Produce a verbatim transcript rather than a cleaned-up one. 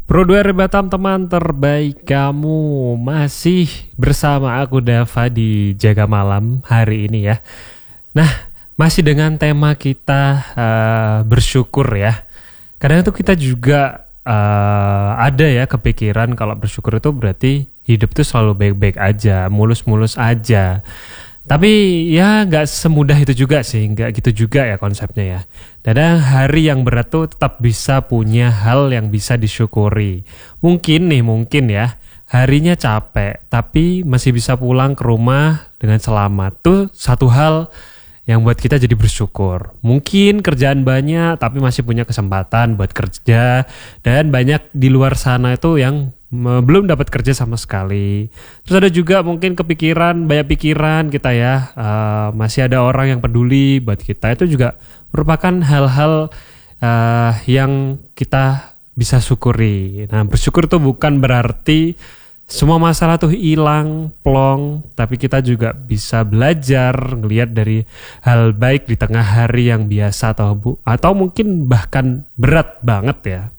Pro dua R Batam, teman terbaik kamu, masih bersama aku Dava di Jaga Malam hari ini ya. Nah, masih dengan tema kita uh, bersyukur ya. Kadang itu kita juga uh, ada ya kepikiran kalau bersyukur itu berarti hidup itu selalu baik-baik aja, mulus-mulus aja. Tapi ya nggak semudah itu juga sih, nggak gitu juga ya konsepnya ya. Kadang hari yang berat tuh tetap bisa punya hal yang bisa disyukuri. Mungkin nih, mungkin ya, harinya capek, tapi masih bisa pulang ke rumah dengan selamat. Tuh satu hal yang buat kita jadi bersyukur. Mungkin kerjaan banyak, tapi masih punya kesempatan buat kerja. Dan banyak di luar sana itu yang belum dapat kerja sama sekali. Terus ada juga mungkin kepikiran, banyak pikiran kita ya, uh, masih ada orang yang peduli buat kita. Itu juga merupakan hal-hal uh, yang kita bisa syukuri. Nah, bersyukur tuh bukan berarti semua masalah tuh hilang, plong, tapi kita juga bisa belajar ngelihat dari hal baik di tengah hari yang biasa atau bu, atau mungkin bahkan berat banget ya.